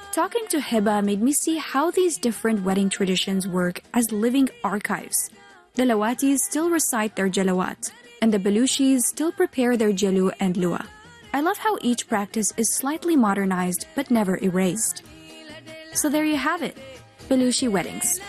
Talking to Hiba made me see how these different wedding traditions work as living archives. The Lawatis still recite their jalawat, and the Baluchis still prepare their jalu and lua. I love how each practice is slightly modernized but never erased. So there you have it, Baluchi weddings.